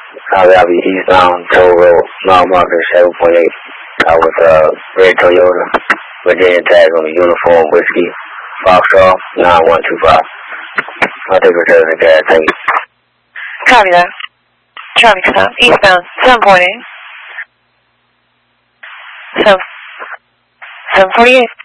Copy eastbound, Toll Road, mile marker 7.8. With red Toyota, Virginia tag on the uniform, whiskey, Foxtrot, 9125. I'll take return of the gas, thank you. Copy that. Traffic stop, eastbound, 7.8. 748.